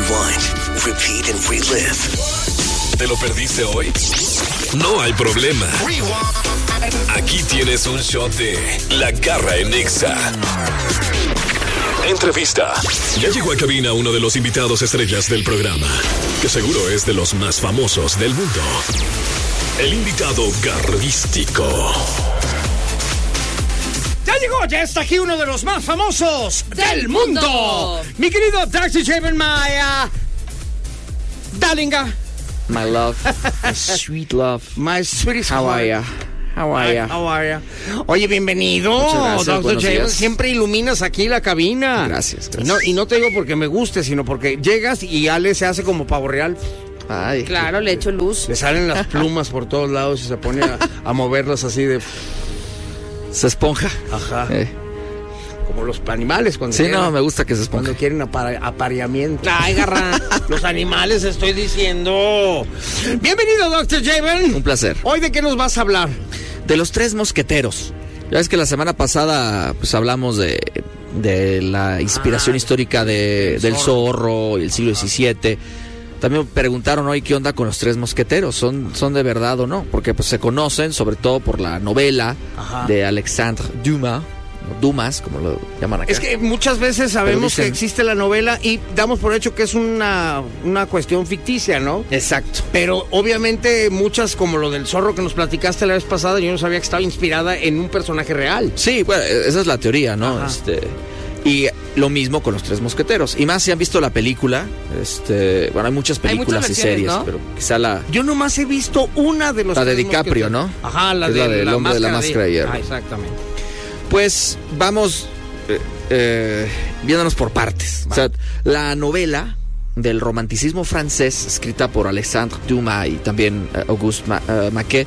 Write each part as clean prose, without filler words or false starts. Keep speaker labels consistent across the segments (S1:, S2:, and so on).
S1: Rewind, repeat and relive.
S2: ¿Te lo perdiste hoy? No hay problema. Aquí tienes un shot de La Garra en Nexa. Entrevista. Ya llegó a cabina uno de los invitados estrellas del programa, que seguro es de los más famosos del mundo. El invitado garrístico.
S3: Ya está aquí uno de los más famosos del mundo. Mi querido Dr. Javen, my darlinga.
S4: My love, my sweet love.
S3: My sweetest
S4: How are ya? How are ya?
S3: How are ya? Oye, bienvenido, Dr. Javen. Siempre iluminas aquí la cabina.
S4: Gracias.
S3: Y no te digo porque me guste, sino porque llegas y Ale se hace como pavo real.
S4: Ay,
S5: claro, le echo luz.
S3: Le salen las plumas por todos lados y se pone a moverlas así de...
S4: Se esponja.
S3: Ajá. Como los animales cuando
S4: sí,
S3: quieren,
S4: no, me gusta que se esponja.
S3: Cuando quieren apareamiento. Ay, garra. Los animales estoy diciendo. Bienvenido, Dr. Javen.
S4: Un placer.
S3: ¿Hoy de qué nos vas a hablar?
S4: De los tres mosqueteros. Ya ves que la semana pasada pues hablamos de la inspiración histórica del zorro y el siglo XVII. También preguntaron hoy qué onda con los tres mosqueteros, ¿son de verdad o no? Porque pues se conocen sobre todo por la novela de Alexandre Dumas, como lo llaman acá.
S3: Es que muchas veces sabemos que existe la novela y damos por hecho que es una cuestión ficticia, ¿no?
S4: Exacto.
S3: Pero obviamente muchas, como lo del zorro que nos platicaste la vez pasada, yo no sabía que estaba inspirada en un personaje real.
S4: Sí, bueno, esa es la teoría, ¿no? Y lo mismo con los tres mosqueteros. Y más si han visto la película, bueno, hay muchas películas y series, ¿no? Pero quizá
S3: yo nomás he visto una de los
S4: la de DiCaprio, ¿no?
S3: Ajá, la
S4: del hombre de la máscara de hierro.
S3: Exactamente.
S4: Pues vamos viéndonos por partes. Vale. O sea, la novela del romanticismo francés, escrita por Alexandre Dumas y también Auguste Maquet,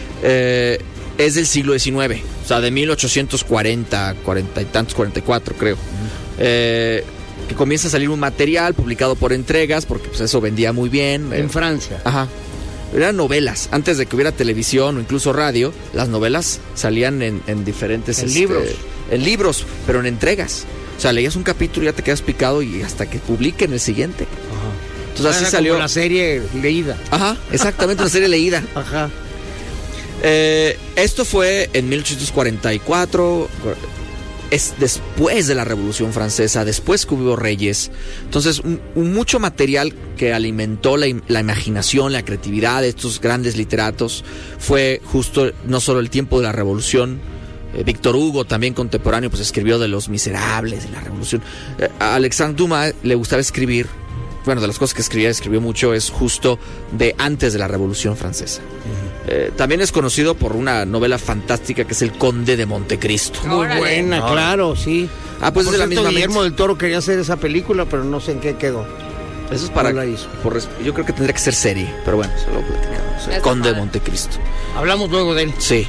S4: es del siglo XIX, o sea, de 1840, 40 y tantos, 44 creo. Que comienza a salir un material publicado por entregas, porque pues eso vendía muy bien.
S3: En Francia.
S4: Ajá. Eran novelas. Antes de que hubiera televisión o incluso radio, las novelas salían en diferentes...
S3: libros.
S4: En libros, pero en entregas. O sea, leías un capítulo y ya te quedas picado y hasta que publiquen el siguiente. Ajá. Entonces así salió...
S3: Como la serie leída.
S4: Ajá, exactamente, una serie leída.
S3: Ajá.
S4: Esto fue en 1844, es después de la Revolución Francesa, después que hubo reyes. Entonces, mucho material que alimentó la imaginación, la creatividad de estos grandes literatos fue justo no solo el tiempo de la Revolución. Víctor Hugo, también contemporáneo, pues escribió de Los Miserables, de la Revolución. A Alexandre Dumas le gustaba escribir. Bueno, de las cosas que escribió mucho es justo de antes de la Revolución Francesa. También es conocido por una novela fantástica que es El Conde de Montecristo.
S3: Muy buena, claro, sí.
S4: Pues es de la misma
S3: Guillermo del Toro quería hacer esa película, pero no sé en qué quedó.
S4: Eso es para...
S3: No la hizo.
S4: Yo creo que tendría que ser serie, pero bueno, se lo platicamos. El Conde de Montecristo.
S3: Hablamos luego de él.
S4: Sí.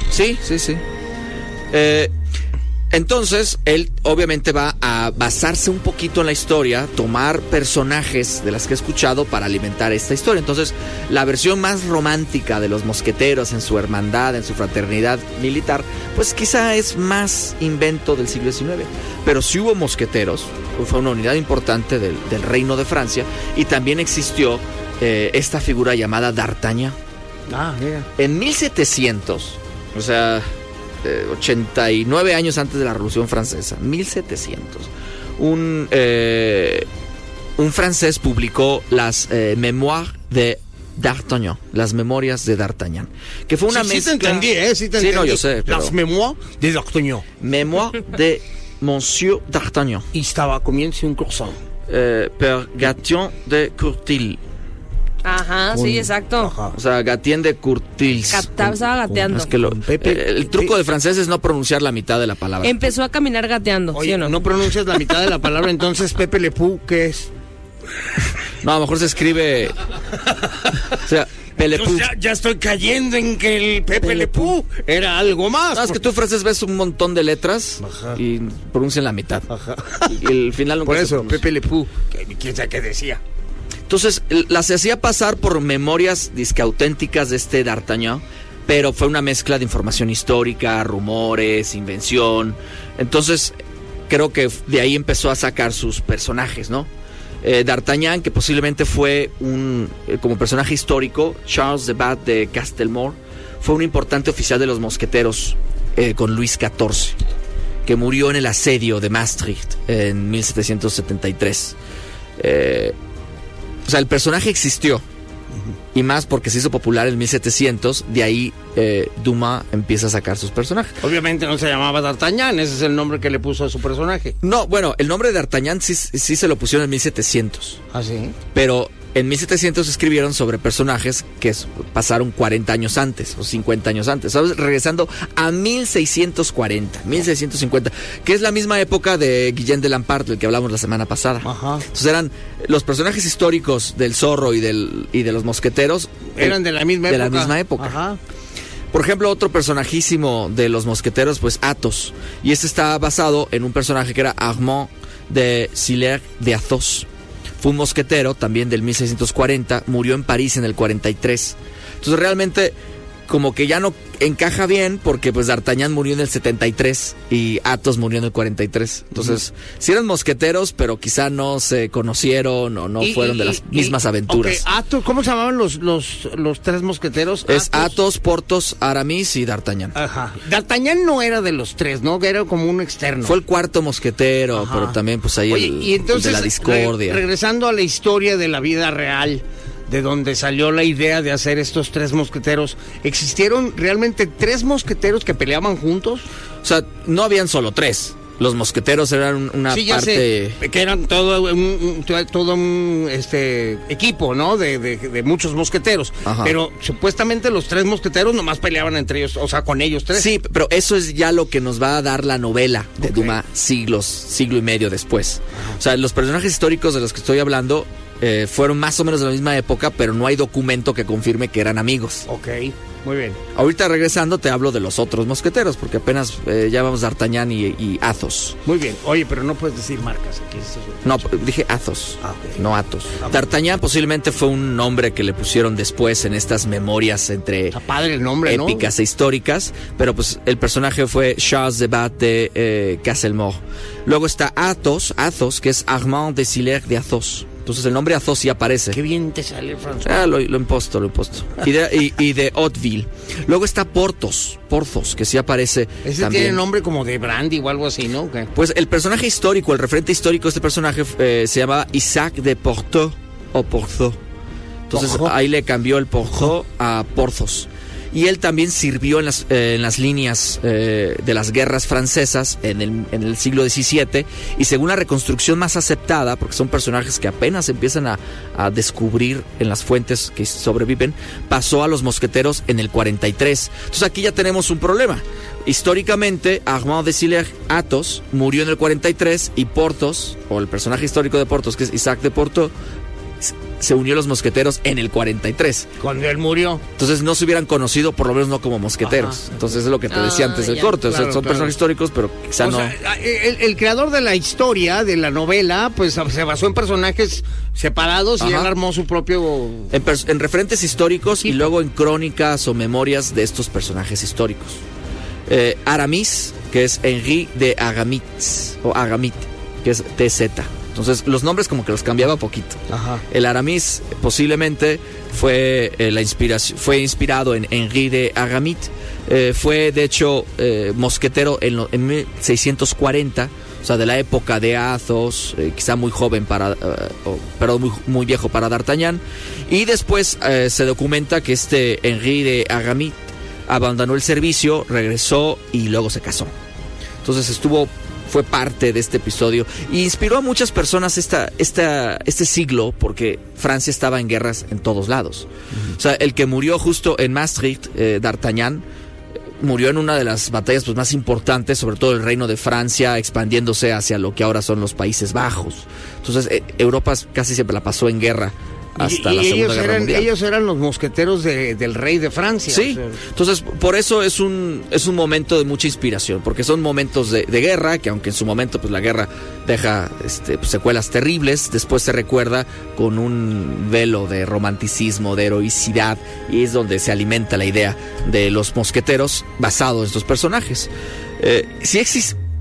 S4: Entonces, él obviamente va a basarse un poquito en la historia, tomar personajes de las que he escuchado para alimentar esta historia. Entonces, la versión más romántica de los mosqueteros en su hermandad, en su fraternidad militar, pues quizá es más invento del siglo XIX. Pero sí hubo mosqueteros, fue una unidad importante del reino de Francia, y también existió esta figura llamada D'Artagnan.
S3: Mira.
S4: En 1700, o sea... 89 años antes de la Revolución Francesa, 1700, un francés publicó las Mémoires de D'Artagnan, las memorias de D'Artagnan, que fue una mezcla...
S3: Sí te entendí, sí te entendí.
S4: Sí, no, yo sé. Pero...
S3: Las Mémoires de D'Artagnan.
S4: Mémoires de Monsieur D'Artagnan.
S3: Y estaba comiendo un croissant.
S4: Per Gatien de Courtil.
S5: Ajá, sí, exacto.
S4: Ajá. O sea, Gatien de Courtils.
S5: Estaba gateando.
S4: Es que el truco de francés es no pronunciar la mitad de la palabra.
S5: Empezó a caminar gateando.
S3: Oye,
S5: ¿sí o no?
S3: No pronuncias la mitad de la palabra, entonces Pepe Le Pew, ¿qué es?
S4: No, a lo mejor se escribe... O sea,
S3: ya estoy cayendo en que el Pepe Le Pew era algo más.
S4: No, es que tú en francés ves un montón de letras. Ajá. Y pronuncian la mitad.
S3: Ajá.
S4: Y el final nunca.
S3: Por eso, Pepe Le Pew, quién sabe qué decía.
S4: Entonces, las hacía pasar por memorias disque auténticas de este D'Artagnan, pero fue una mezcla de información histórica, rumores, invención. Entonces, creo que de ahí empezó a sacar sus personajes, ¿no? D'Artagnan, que posiblemente fue como personaje histórico, Charles de Bat de Castelmore, fue un importante oficial de los mosqueteros con Luis XIV, que murió en el asedio de Maastricht en 1773. O sea, el personaje existió, y más porque se hizo popular en 1700, de ahí Dumas empieza a sacar sus personajes.
S3: Obviamente no se llamaba D'Artagnan, ese es el nombre que le puso a su personaje.
S4: No, bueno, el nombre de D'Artagnan sí se lo pusieron en 1700.
S3: ¿Ah, sí?
S4: Pero en 1700 escribieron sobre personajes que pasaron 40 años antes o 50 años antes, ¿sabes? Regresando a 1640, 1650, que es la misma época de Guillén de Lampart, del que hablamos la semana pasada.
S3: Ajá.
S4: Entonces eran los personajes históricos del Zorro y de los mosqueteros.
S3: Eran de la misma época.
S4: De la misma época.
S3: Ajá.
S4: Por ejemplo, otro personajísimo de los mosqueteros, pues Athos. Y este está basado en un personaje que era Armand de Sillers de Athos. Fue un mosquetero también del 1640, murió en París en el 43. Entonces realmente como que ya no encaja bien porque pues D'Artagnan murió en el 73 y Athos murió en el 43. Entonces, sí eran mosqueteros, pero quizá no se conocieron o no fueron de las mismas aventuras.
S3: Okay. Athos, ¿cómo se llamaban los tres mosqueteros?
S4: Es Athos, Porthos, Aramis y D'Artagnan.
S3: Ajá. D'Artagnan no era de los tres, ¿no? Era como un externo.
S4: Fue el cuarto mosquetero,
S3: ajá,
S4: pero también pues ahí
S3: y entonces,
S4: el de la discordia.
S3: Regresando a la historia de la vida real, de donde salió la idea de hacer estos tres mosqueteros, ¿existieron realmente tres mosqueteros que peleaban juntos?
S4: O sea, no habían solo tres. Los mosqueteros eran una parte...
S3: Sé, que eran todo un equipo, ¿no? De muchos mosqueteros.
S4: Ajá.
S3: Pero supuestamente los tres mosqueteros nomás peleaban entre ellos, o sea, con ellos tres.
S4: Sí, pero eso es ya lo que nos va a dar la novela de Dumas siglo y medio después. Ajá. O sea, los personajes históricos de los que estoy hablando fueron más o menos de la misma época, pero no hay documento que confirme que eran amigos.
S3: Ok, muy bien.
S4: Ahorita regresando te hablo de los otros mosqueteros, porque apenas ya vamos a D'Artagnan y Athos.
S3: Muy bien. Oye, pero no puedes decir marcas aquí.
S4: No, dije Athos,
S3: okay,
S4: no Athos. D'Artagnan posiblemente fue un nombre que le pusieron después en estas memorias entre
S3: está padre el nombre,
S4: épicas, ¿no?, e históricas, pero pues el personaje fue Charles de Bat de Castelmore. Luego está Athos, que es Armand de Sillers de Athos. Entonces el nombre Athos sí aparece.
S3: Qué bien te sale el francés.
S4: Lo imposto. Y de Hauteville. Luego está Porthos, que sí aparece.
S3: Ese
S4: también
S3: tiene nombre como de brandy o algo así, ¿no? Okay.
S4: Pues el personaje histórico, el referente histórico de este personaje se llamaba Isaac de Porto o Porthos. Entonces ahí le cambió el Porthos a Porthos. Y él también sirvió en las líneas de las guerras francesas en el siglo XVII, y según la reconstrucción más aceptada, porque son personajes que apenas empiezan a descubrir en las fuentes que sobreviven, pasó a los mosqueteros en el 43. Entonces aquí ya tenemos un problema. Históricamente, Armand de Sillers, Athos, murió en el 43, y Porthos, o el personaje histórico de Porthos, que es Isaac de Porto, se unió a los mosqueteros en el 43.
S3: Cuando él murió.
S4: Entonces no se hubieran conocido, por lo menos no como mosqueteros. Ajá. Entonces es lo que te decía antes del corte. Claro, o sea, son personajes históricos, pero quizá no.
S3: Sea, el creador de la historia, de la novela, pues se basó en personajes separados. Ajá. Y él armó su propio...
S4: En referentes históricos y luego en crónicas o memorias de estos personajes históricos. Aramis, que es Henri de Agamit, o Agamit, que es TZ. Entonces, los nombres como que los cambiaba poquito. Ajá. El Aramis posiblemente fue fue inspirado en Henri de Agamit. Fue, de hecho, mosquetero en 1640, o sea, de la época de Athos, quizá muy joven pero muy viejo para D'Artagnan. Y después se documenta que Henri de Agamit abandonó el servicio, regresó y luego se casó. Entonces fue parte de este episodio y inspiró a muchas personas este siglo, porque Francia estaba en guerras en todos lados. Uh-huh. O sea, el que murió justo en Maastricht, D'Artagnan, murió en una de las batallas pues más importantes, sobre todo el Reino de Francia, expandiéndose hacia lo que ahora son los Países Bajos. Entonces, Europa casi siempre la pasó en guerra hasta la Segunda Guerra Mundial.
S3: Ellos eran los mosqueteros del rey de Francia.
S4: Sí, o sea, entonces por eso es un momento de mucha inspiración, porque son momentos de guerra, que aunque en su momento pues la guerra deja secuelas terribles, después se recuerda con un velo de romanticismo, de heroicidad, y es donde se alimenta la idea de los mosqueteros basado en estos personajes. Sí existe.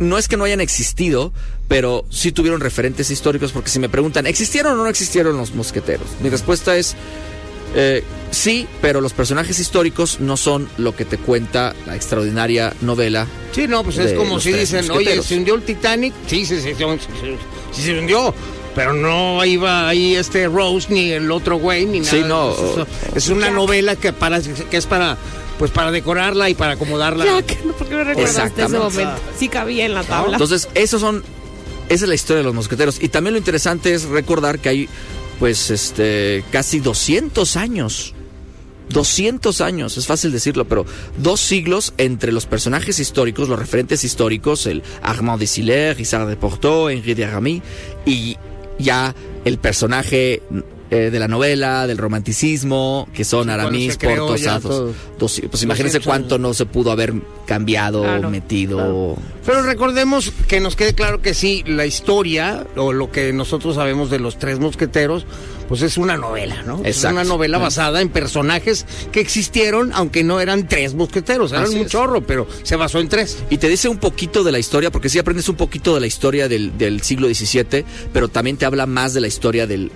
S4: no es que no hayan existido, pero sí tuvieron referentes históricos, porque si me preguntan, ¿existieron o no existieron los mosqueteros? Mi respuesta es sí, pero los personajes hicistóricos no son lo que te cuenta la extraordinaria novela.
S3: Sí, no, pues es como
S4: los
S3: si
S4: tres
S3: dicen,
S4: mosqueteros.
S3: oye, ¿se hundió el Titanic? Sí, sí se hundió, pero no iba ahí Rose ni el otro güey ni nada.
S4: Sí, no.
S3: Es una novela que es para decorarla y para acomodarla.
S5: ¿Por qué me recordaste ese
S4: Exactamente.
S5: momento? Sí cabía en la tabla.
S4: Entonces, esa es la historia de los mosqueteros. Y también lo interesante es recordar que hay, pues, casi 200 años. 200 años, es fácil decirlo, pero 2 siglos entre los personajes históricos, los referentes históricos, el Armand de Sillers, Guisard de Porto, Henri de Aramis, y ya el personaje de la novela, del romanticismo, que son Aramis, Porto, Athos. Pues imagínense cuánto no se pudo haber cambiado, metido.
S3: Claro. Pero recordemos que nos quede claro que sí, la historia, o lo que nosotros sabemos de los tres mosqueteros, pues es una novela, ¿no?
S4: Exacto.
S3: Es una novela basada en personajes que existieron, aunque no eran tres mosqueteros, eran un chorro, pero se basó en 3.
S4: Y te dice un poquito de la historia, porque sí aprendes un poquito de la historia del siglo XVII, pero también te habla más de la historia del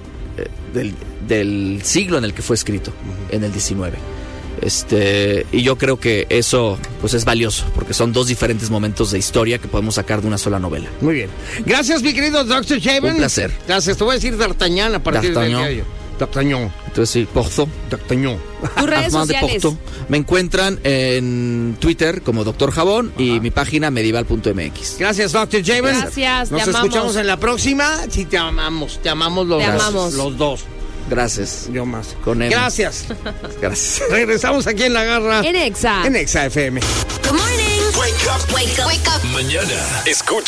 S4: siglo en el que fue escrito, en el XIX. Y yo creo que eso pues es valioso, porque son 2 diferentes momentos de historia que podemos sacar de una sola novela.
S3: Muy bien. Gracias, mi querido Dr. Chabin.
S4: Un placer.
S3: Gracias. Te voy a decir D'Artagnan a partir del día de hoy. D'Artagnan.
S4: Entonces sí, Porto.
S3: D'Artagnan.
S5: Tus redes
S4: Armand de
S5: sociales.
S4: Porto. Me encuentran en Twitter como Dr. Jabón y mi página medieval.mx.
S3: Gracias, Dr. Chabin.
S5: Gracias,
S3: Nos
S5: te amamos.
S3: escuchamos en la próxima. Sí, te amamos los dos.
S4: Gracias.
S3: Yo más.
S4: Con él.
S3: Gracias.
S4: Gracias.
S3: Regresamos aquí en La Garra.
S5: En Exa.
S3: En Exa FM.
S1: Good morning. Wake up.
S2: Mañana, escucha